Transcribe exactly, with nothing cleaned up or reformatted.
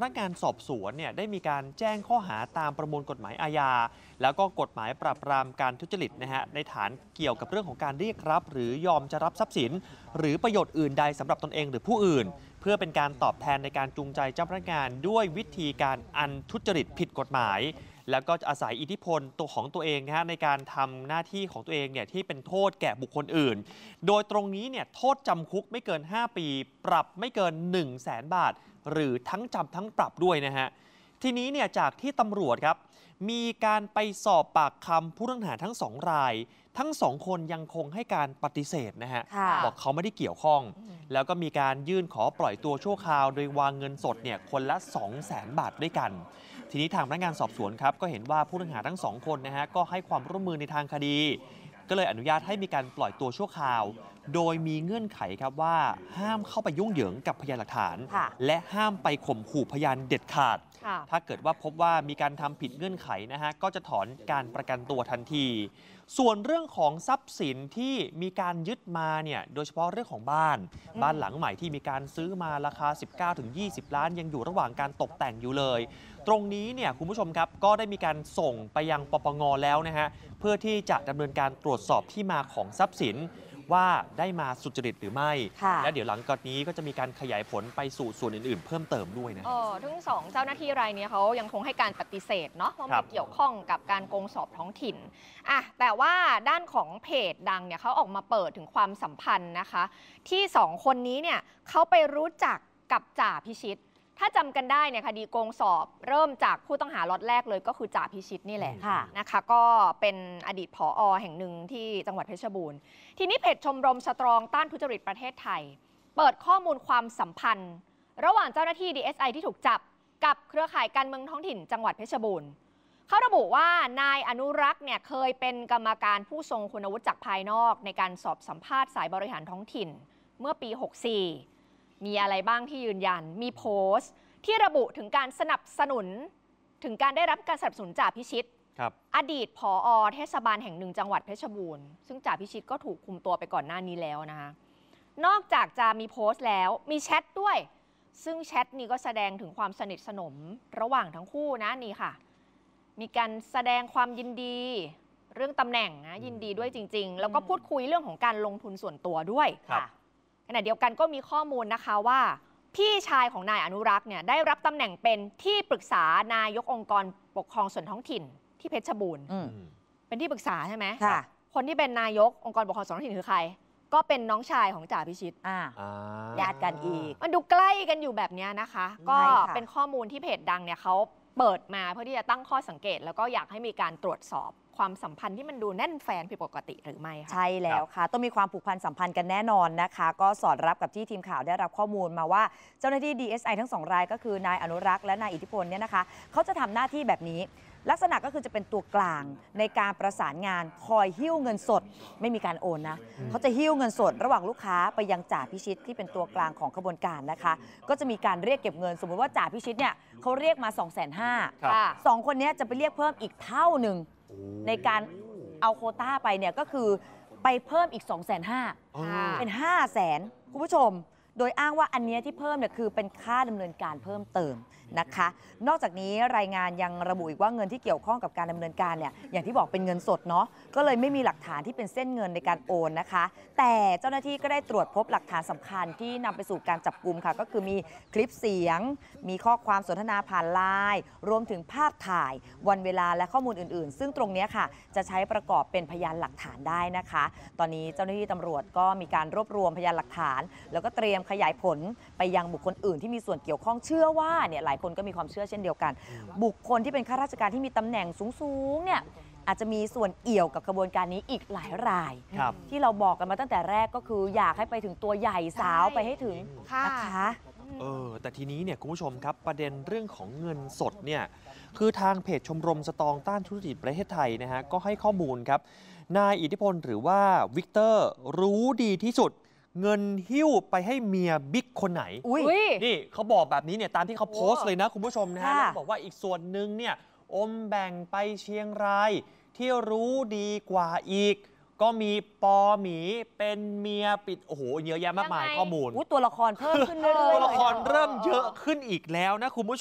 นักงานสอบสวนเนี่ยได้มีการแจ้งข้อหาตามประมวลกฎหมายอาญาแล้วก็กฎหมายปราบปรามการทุจริตนะฮะในฐานเกี่ยวกับเรื่องของการเรียกรับหรือยอมจะรับทรัพย์สินหรือประโยชน์อื่นใดสำหรับตนเองหรือผู้อื่นเพื่อเป็นการตอบแทนในการจูงใจเจ้าพนักงานด้วยวิธีการอันทุจริตผิดกฎหมายแล้วก็จะอาศัยอิทธิพลตัวของตัวเองนะฮะในการทำหน้าที่ของตัวเองเนี่ยที่เป็นโทษแก่บุคคลอื่นโดยตรงนี้เนี่ยโทษจำคุกไม่เกินห้าปีปรับไม่เกิน หนึ่งแสน บาทหรือทั้งจำทั้งปรับด้วยนะฮะทีนี้เนี่ยจากที่ตำรวจครับมีการไปสอบปากคำผู้ต้องหาทั้งสองรายทั้งสองคนยังคงให้การปฏิเสธนะฮะบอกเขาไม่ได้เกี่ยวข้องแล้วก็มีการยื่นขอปล่อยตัวชั่วคราวโดยวางเงินสดเนี่ยคนละ สองแสน บาทด้วยกันทีนี้ทางพนักงานสอบสวนครับก็เห็นว่าผู้ต้องหาทั้งสองคนนะฮะก็ให้ความร่วมมือในทางคดีก็เลยอนุญาตให้มีการปล่อยตัวชั่วคราวโดยมีเงื่อนไขครับว่าห้ามเข้าไปยุ่งเหยิงกับพยานหลักฐานและห้ามไปข่มขู่พยานเด็ดขาดถ้าเกิดว่าพบว่ามีการทำผิดเงื่อนไขนะฮะก็จะถอนการประกันตัวทันทีส่วนเรื่องของทรัพย์สินที่มีการยึดมาเนี่ยโดยเฉพาะเรื่องของบ้านบ้านหลังใหม่ที่มีการซื้อมาราคา สิบเก้าถึงยี่สิบ ล้านยังอยู่ระหว่างการตกแต่งอยู่เลยตรงนี้เนี่ยคุณผู้ชมครับก็ได้มีการส่งไปยังปปง.แล้วนะฮะเพื่อที่จะดำเนินการตรวจสอบที่มาของทรัพย์สินว่าได้มาสุจริตหรือไม่และเดี๋ยวหลังจากนี้ก็จะมีการขยายผลไปสู่ส่วนอื่นๆเพิ่มเติมด้วยนะเออทั้งสองเจ้าหน้าที่รายนี้เขายังคงให้การปฏิเสธเนาะว่าไม่เกี่ยวข้องกับการโกงสอบท้องถิ่นอ่ะแต่ว่าด้านของเพจดังเนี่ยเขาออกมาเปิดถึงความสัมพันธ์นะคะที่สองคนนี้เนี่ยเขาไปรู้จักกับจ่าพิชิตถ้าจำกันได้เนี่ยคดีโกงสอบเริ่มจากผู้ต้องหาล็อตแรกเลยก็คือจ่าพิชิตนี่แหละนะคะก็เป็นอดีตผอ.แห่งหนึ่งที่จังหวัดเพชรบูรณ์ทีนี้เพจชมรมสตรองต้านทุจริตประเทศไทยเปิดข้อมูลความสัมพันธ์ระหว่างเจ้าหน้าที่ ดี เอส ไอ ที่ถูกจับกับเครือข่ายการเมืองท้องถิ่นจังหวัดเพชรบูรณ์เขาระบุว่านายอนุรักษ์เนี่ยเคยเป็นกรรมการผู้ทรงคุณวุฒิจากภายนอกในการสอบสัมภาษณ์สายบริหารท้องถิ่นเมื่อปีหกสี่มีอะไรบ้างที่ยืนยันมีโพสต์ที่ระบุถึงการสนับสนุนถึงการได้รับการสนับสนุนจ่าพิชิตอดีตผอ.เทศบาลแห่งหนึ่งจังหวัดเพชรบูรณ์ซึ่งจ่าพิชิตก็ถูกคุมตัวไปก่อนหน้านี้แล้วนะคะนอกจากจะมีโพสต์แล้วมีแชทด้วยซึ่งแชทนี้ก็แสดงถึงความสนิทสนมระหว่างทั้งคู่นะนี่ค่ะมีการแสดงความยินดีเรื่องตำแหน่งนะยินดีด้วยจริงๆแล้วก็พูดคุยเรื่องของการลงทุนส่วนตัวด้วยขณะเดียวกันก็มีข้อมูลนะคะว่าพี่ชายของนายอนุรักษ์เนี่ยได้รับตำแหน่งเป็นที่ปรึกษานายกองค์กรปกครองส่วนท้องถิ่นที่เพชรบูรณ์เป็นที่ปรึกษาใช่ไหมค่ะคนที่เป็นนายกองค์กรปกครองส่วนท้องถิ่นคือใครก็เป็นน้องชายของจ่าพิชิตญาติกันอีกมันดูใกล้กันอยู่แบบนี้นะคะก็เป็นข้อมูลที่เพจดังเนี่ยเขาเปิดมาเพื่อที่จะตั้งข้อสังเกตแล้วก็อยากให้มีการตรวจสอบความสัมพันธ์ที่มันดูแน่นแฟนผิดปกติหรือไม่คะใช่แล้วค่ะต้องมีความผูกพันสัมพันธ์กันแน่นอนนะคะก็สอดรับกับที่ทีมข่าวได้รับข้อมูลมาว่าเจ้าหน้าที่ ดี เอส ไอ ทั้งสองรายก็คือนายอนุรักษ์และนายอิทธิพลเนี่ยนะคะเขาจะทำหน้าที่แบบนี้ลักษณะก็คือจะเป็นตัวกลางในการประสานงานคอยหิ้วเงินสดไม่มีการโอนนะเขาจะหิ้วเงินสดระหว่างลูกค้าไปยังจ่าพิชิตที่เป็นตัวกลางของขบวนการนะคะก็จะมีการเรียกเก็บเงินสมมติว่าจ่าพิชิตเนี่ยเขาเรียกมา สองแสนห้าหมื่น สองคนนี้จะไปเรียกเพิ่มอีกเท่าหนึ่งในการเอาโควต้าไปเนี่ยก็คือไปเพิ่มอีก สองแสนห้าหมื่น เป็น ห้าแสน คุณผู้ชมโดยอ้างว่าอันนี้ที่เพิ่มเนี่ยคือเป็นค่าดำเนินการเพิ่มเติมนะคะนอกจากนี้รายงานยังระบุอีกว่าเงินที่เกี่ยวข้องกับการดำเนินการเนี่ยอย่างที่บอกเป็นเงินสดเนาะก็เลยไม่มีหลักฐานที่เป็นเส้นเงินในการโอนนะคะแต่เจ้าหน้าที่ก็ได้ตรวจพบหลักฐานสำคัญที่นำไปสู่การจับกุมค่ะก็คือมีคลิปเสียงมีข้อความสนทนาผ่านไลน์รวมถึงภาพถ่ายวันเวลาและข้อมูลอื่นๆซึ่งตรงนี้ค่ะจะใช้ประกอบเป็นพยานหลักฐานได้นะคะตอนนี้เจ้าหน้าที่ตำรวจก็มีการรวบรวมพยานหลักฐานแล้วก็เตรียมขยายผลไปยังบุคคลอื่นที่มีส่วนเกี่ยวข้องเชื่อว่าเนี่ยหลายคนก็มีความเชื่อเช่นเดียวกันบุคคลที่เป็นข้าราชการที่มีตำแหน่งสูงๆเนี่ยอาจจะมีส่วนเอี่ยวกับกระบวนการนี้อีกหลายรายที่เราบอกกันมาตั้งแต่แรกก็คืออยากให้ไปถึงตัวใหญ่สาวไปให้ถึงนะคะเออแต่ทีนี้เนี่ยคุณผู้ชมครับประเด็นเรื่องของเงินสดเนี่ยคือทางเพจชมรมสตรองต้านทุจริตประเทศไทยนะฮะก็ให้ข้อมูลครับนายอิทธิพลหรือว่าวิกเตอร์รู้ดีที่สุดเงินหิ้วไปให้เมียบิ๊กคนไหนนี่เขาบอกแบบนี้เนี่ยตามที่เขาโพสต์เลยนะคุณผู้ชมนะฮะแล้วบอกว่าอีกส่วนหนึ่งเนี่ยอมแบ่งไปเชียงรายที่รู้ดีกว่าอีกก็มีปอหมีเป็นเมียปิดโอ้โหเยอะแยะมากมายข้อมูลตัวละครเพิ่มขึ้นเรื่อยๆตัวละครเริ่มเยอะขึ้นอีกแล้วนะคุณผู้ชม